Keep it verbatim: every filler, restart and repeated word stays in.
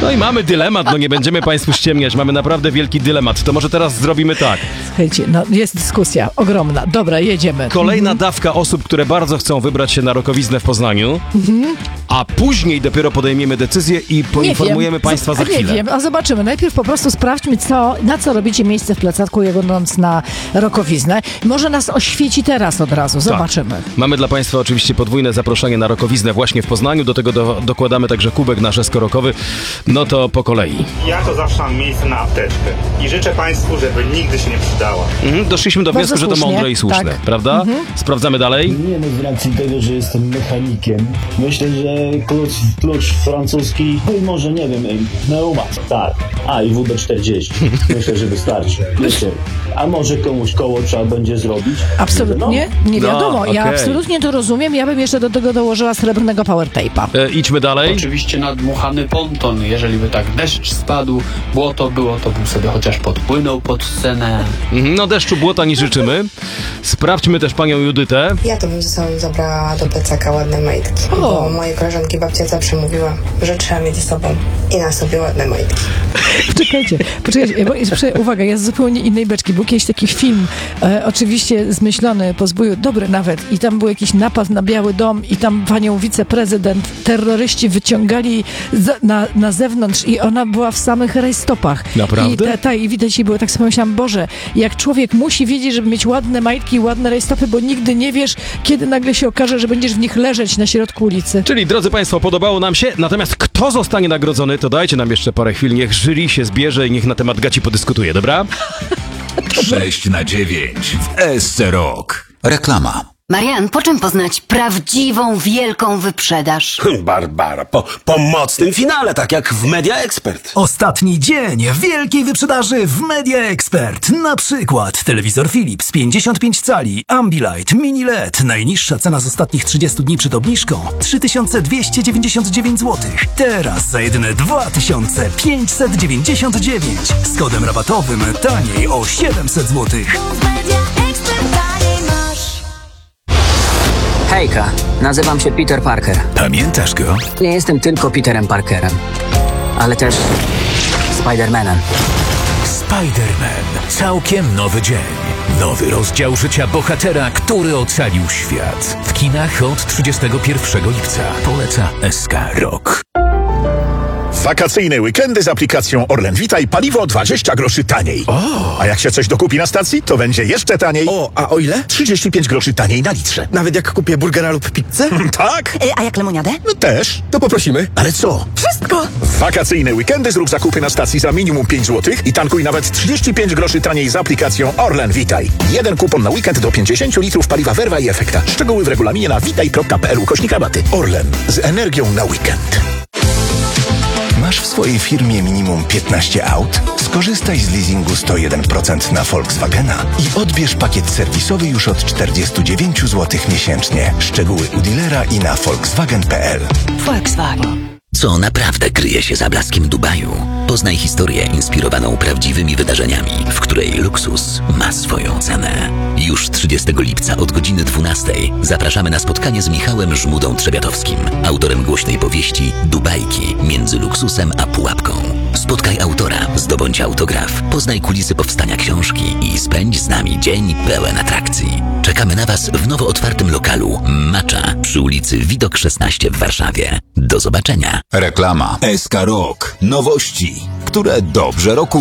No i mamy dylemat, no nie będziemy Państwu ściemniać, mamy naprawdę wielki dylemat. To może teraz zrobimy tak. Słuchajcie, no jest dyskusja ogromna. Dobra, jedziemy. Kolejna mhm. dawka osób, które bardzo chcą wybrać się na rokowiznę w Poznaniu, mhm. a później dopiero podejmiemy decyzję i poinformujemy Państwa za chwilę. Nie wiem, a zobaczymy. Najpierw po prostu sprawdźmy, co, na co robicie miejsce w plecaku, jadąc na rokowiznę. Może nas oświeci teraz od razu. Zobaczymy. Tak. Mamy dla Państwa oczywiście podwójne zaproszenie na rokowiznę właśnie w Poznaniu. Do tego do, dokładamy także kubek nasz eskorokowy. No to po kolei. Ja to zawsze mam miejsce na apteczkę. I życzę Państwu, żeby nigdy się nie przydała. Mhm, doszliśmy do Bardzo wniosku, słusznie. że to mądre i słuszne, tak. prawda? Mhm. Sprawdzamy dalej. Nie no, z racji tego, że jestem mechanikiem. Myślę, że klucz, klucz francuski, no i może, nie wiem, pneumat. Tak. A, i W B czterdzieści. Myślę, że wystarczy. Wiecie, a może komuś koło trzeba będzie zrobić? Absolutnie. Nie wiadomo. No, ja okay. absolutnie to rozumiem. Ja bym jeszcze do tego dołożyła srebrnego power tape'a. E, idźmy dalej. Oczywiście nadmuchany ponton. Jeżeli by tak deszcz spadł, błoto było, to bym sobie chociaż podpłynął pod scenę. No deszczu błota nie życzymy. Sprawdźmy też panią Judytę. Ja to bym ze sobą zabrała do plecaka ładne majtki, O. bo moje koleżanki babcia zawsze mówiła, że trzeba mieć ze sobą i na sobie ładne majtki. Czekajcie, poczekajcie, bo, uwaga, ja z zupełnie innej beczki. Był kiedyś taki film, e, oczywiście zmyślony po zbóju, dobry nawet, i tam był jakiś napad na Biały Dom i tam panią wiceprezydent terroryści wyciągali za, na, na zewnątrz i ona była w samych rajstopach. Naprawdę? I, ta, ta, i widać jej było, tak sobie myślałam, Boże, jak człowiek musi wiedzieć, żeby mieć ładne majtki i ładne rajstopy, bo nigdy nie wiesz, kiedy nagle się okaże, że będziesz w nich leżeć na środku ulicy. Czyli, drodzy Państwo, podobało nam się, natomiast kto zostanie nagrodzony, to dajcie nam jeszcze parę chwil, niech jury się zbierze i niech na temat gaci podyskutuje, dobra? sześć na dziewięć w S C Rock. Reklama. Marian, po czym poznać prawdziwą, wielką wyprzedaż? Barbara, po, po mocnym finale, tak jak w Media Expert. Ostatni dzień wielkiej wyprzedaży w Media Expert. Na przykład telewizor Philips pięćdziesiąt pięć cali, Ambilight, Mini L E D. Najniższa cena z ostatnich trzydziestu dni przed obniżką trzy tysiące dwieście dziewięćdziesiąt dziewięć złotych. Teraz za jedyne dwa tysiące pięćset dziewięćdziesiąt dziewięć. Z kodem rabatowym taniej o siedemset złotych. Hejka, nazywam się Peter Parker. Pamiętasz go? Nie jestem tylko Peterem Parkerem, ale też Spider-Manem. Spider-Man. Całkiem nowy dzień. Nowy rozdział życia bohatera, który ocalił świat. W kinach od trzydziestego pierwszego lipca. Poleca S K Rock. Wakacyjne weekendy z aplikacją Orlen Witaj, paliwo dwadzieścia groszy taniej. O. A jak się coś dokupi na stacji, to będzie jeszcze taniej. O, a o ile? trzydzieści pięć groszy taniej na litrze. Nawet jak kupię burgera lub pizzę? Tak? A jak lemoniadę? No też. To poprosimy. Ale co? Wszystko! W wakacyjne weekendy zrób zakupy na stacji za minimum pięć złotych i tankuj nawet trzydzieści pięć groszy taniej z aplikacją Orlen Witaj. Jeden kupon na weekend do pięćdziesiąt litrów paliwa Verva i Efekta. Szczegóły w regulaminie na witaj kropka p l ukośnik rabaty. Orlen. Z energią na weekend. Masz w swojej firmie minimum piętnaście aut? Skorzystaj z leasingu sto jeden procent na Volkswagena i odbierz pakiet serwisowy już od czterdzieści dziewięć złotych miesięcznie. Szczegóły u dealera i na volkswagen kropka p l. Volkswagen. Co naprawdę kryje się za blaskiem Dubaju? Poznaj historię inspirowaną prawdziwymi wydarzeniami, w której luksus ma swoją cenę. Już trzydziestego lipca od godziny dwunastej zapraszamy na spotkanie z Michałem Żmudą Trzebiatowskim, autorem głośnej powieści Dubajki między luksusem a pułapką. Spotkaj autora, zdobądź autograf, poznaj kulisy powstania książki i spędź z nami dzień pełen atrakcji. Czekamy na Was w nowo otwartym lokalu Macza przy ulicy Widok szesnaście w Warszawie. Do zobaczenia. Reklama. S K Rock. Nowości, które dobrze rokują.